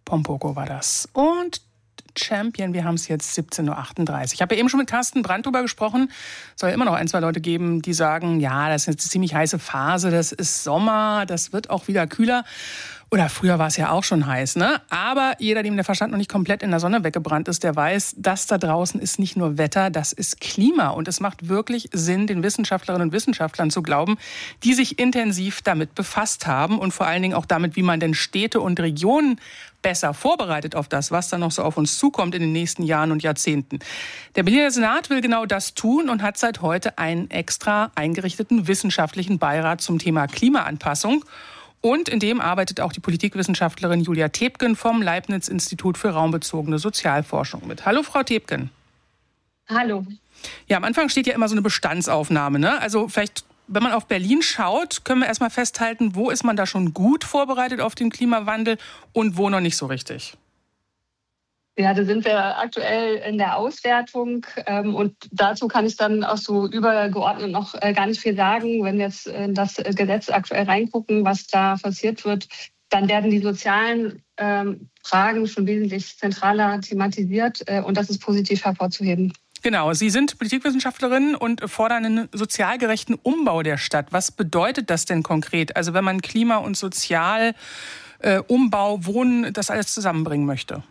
Pompoko war das. Und Champion, wir haben es jetzt 17:38 Uhr. Ich habe ja eben schon mit Carsten Brandt drüber gesprochen. Es soll ja immer noch ein, zwei Leute geben, die sagen, ja, das ist jetzt eine ziemlich heiße Phase, das ist Sommer, das wird auch wieder kühler. Oder früher war es ja auch schon heiß, ne? Aber jeder, dem der Verstand noch nicht komplett in der Sonne weggebrannt ist, der weiß, das da draußen ist nicht nur Wetter, das ist Klima. Und es macht wirklich Sinn, den Wissenschaftlerinnen und Wissenschaftlern zu glauben, die sich intensiv damit befasst haben und vor allen Dingen auch damit, wie man denn Städte und Regionen besser vorbereitet auf das, was dann noch so auf uns zukommt in den nächsten Jahren und Jahrzehnten. Der Berliner Senat will genau das tun und hat seit heute einen extra eingerichteten wissenschaftlichen Beirat zum Thema Klimaanpassung. Und in dem arbeitet auch die Politikwissenschaftlerin Julia Tebken vom Leibniz-Institut für raumbezogene Sozialforschung mit. Hallo, Frau Tebken. Hallo. Ja, am Anfang steht ja immer so eine Bestandsaufnahme, ne? Also vielleicht, wenn man auf Berlin schaut, können wir erstmal festhalten, wo ist man da schon gut vorbereitet auf den Klimawandel und wo noch nicht so richtig? Ja, da sind wir aktuell in der Auswertung und dazu kann ich dann auch so übergeordnet noch gar nicht viel sagen. Wenn wir jetzt in das Gesetz aktuell reingucken, was da passiert wird, dann werden die sozialen Fragen schon wesentlich zentraler thematisiert und das ist positiv hervorzuheben. Genau, Sie sind Politikwissenschaftlerin und fordern einen sozial gerechten Umbau der Stadt. Was bedeutet das denn konkret? Also wenn man Klima und Sozial, Umbau, Wohnen, das alles zusammenbringen möchte?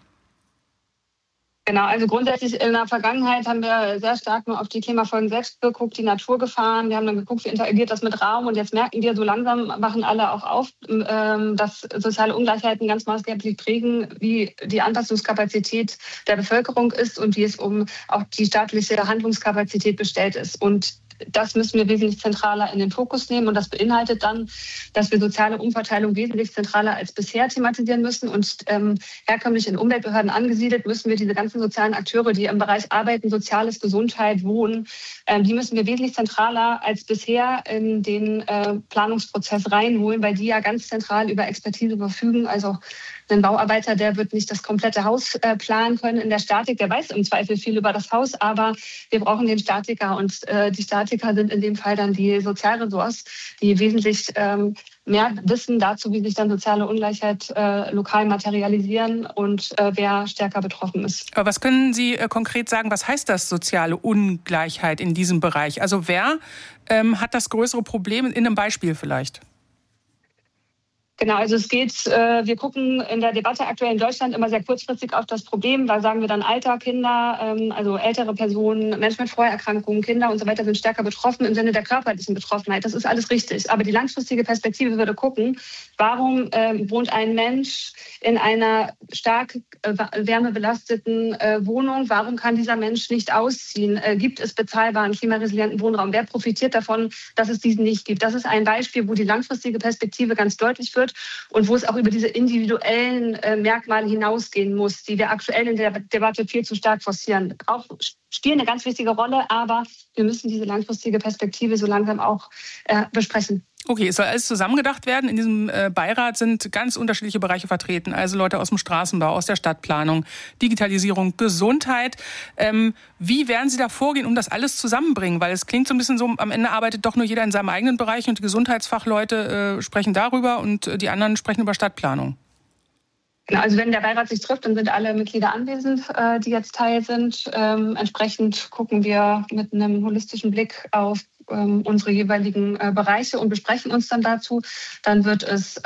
Genau, also grundsätzlich in der Vergangenheit haben wir sehr stark nur auf die Klimafolgen selbst geguckt, die Naturgefahren. Wir haben dann geguckt, wie interagiert das mit Raum. Und jetzt merken wir, so langsam machen alle auch auf, dass soziale Ungleichheiten ganz maßgeblich prägen, wie die Anpassungskapazität der Bevölkerung ist und wie es um auch die staatliche Handlungskapazität bestellt ist. Und das müssen wir wesentlich zentraler in den Fokus nehmen. Und das beinhaltet dann, dass wir soziale Umverteilung wesentlich zentraler als bisher thematisieren müssen. Und herkömmlich in Umweltbehörden angesiedelt, müssen wir diese ganzen sozialen Akteure, die im Bereich Arbeiten, Soziales, Gesundheit, Wohnen, die müssen wir wesentlich zentraler als bisher in den Planungsprozess reinholen, weil die ja ganz zentral über Expertise verfügen. Also ein Bauarbeiter, der wird nicht das komplette Haus planen können in der Statik. Der weiß im Zweifel viel über das Haus, aber wir brauchen den Statiker. Und die Statiker sind in dem Fall dann die Sozialressorts, die wesentlich mehr wissen dazu, wie sich dann soziale Ungleichheit lokal materialisieren und wer stärker betroffen ist. Aber was können Sie konkret sagen, was heißt das soziale Ungleichheit in diesem Bereich? Also wer hat das größere Problem in einem Beispiel vielleicht? Genau, also es geht, wir gucken in der Debatte aktuell in Deutschland immer sehr kurzfristig auf das Problem, weil sagen wir dann Alter, Kinder, also ältere Personen, Menschen mit Vorerkrankungen, Kinder und so weiter sind stärker betroffen im Sinne der körperlichen Betroffenheit. Das ist alles richtig. Aber die langfristige Perspektive würde gucken, warum wohnt ein Mensch in einer stark wärmebelasteten Wohnung? Warum kann dieser Mensch nicht ausziehen? Gibt es bezahlbaren, klimaresilienten Wohnraum? Wer profitiert davon, dass es diesen nicht gibt? Das ist ein Beispiel, wo die langfristige Perspektive ganz deutlich wird und wo es auch über diese individuellen Merkmale hinausgehen muss, die wir aktuell in der Debatte viel zu stark forcieren. Auch spielen eine ganz wichtige Rolle, aber wir müssen diese langfristige Perspektive so langsam auch besprechen. Okay, es soll alles zusammengedacht werden. In diesem Beirat sind ganz unterschiedliche Bereiche vertreten. Also Leute aus dem Straßenbau, aus der Stadtplanung, Digitalisierung, Gesundheit. Wie werden Sie da vorgehen, um das alles zusammenbringen? Weil es klingt so ein bisschen so, am Ende arbeitet doch nur jeder in seinem eigenen Bereich und die Gesundheitsfachleute sprechen darüber und die anderen sprechen über Stadtplanung. Genau, also wenn der Beirat sich trifft, dann sind alle Mitglieder anwesend, die jetzt Teil sind. Entsprechend gucken wir mit einem holistischen Blick auf unsere jeweiligen Bereiche und besprechen uns dann dazu. Dann wird es